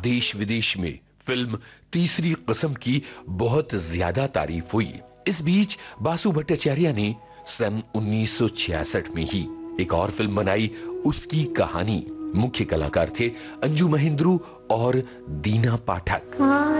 देश विदेश में फिल्म तीसरी कसम की बहुत ज्यादा तारीफ हुई। इस बीच बासु भट्टाचार्य ने सन 1966 में ही एक और फिल्म बनाई, उसकी कहानी। मुख्य कलाकार थे अंजू महेंद्रू और दीना पाठक।